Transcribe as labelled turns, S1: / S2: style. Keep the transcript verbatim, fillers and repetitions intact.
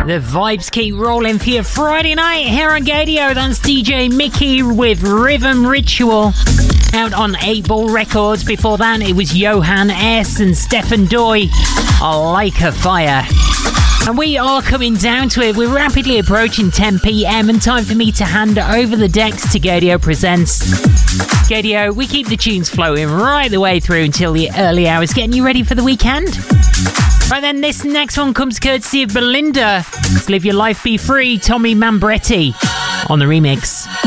S1: The vibes keep rolling for your Friday night here on Gadio. That's D J Mickey with Rhythm Ritual, out on eight ball Records. Before that, it was Johan S. and Stefan Doy, Like a Fire. And we are coming down to it. We're rapidly approaching ten p.m. and time for me to hand over the decks to Gadio Presents. Gadio, we keep the tunes flowing right the way through until the early hours, getting you ready for the weekend. Right then, this next one comes courtesy of Belinda. Let's Live Your Life Be Free, Tommy Mambretti on the remix.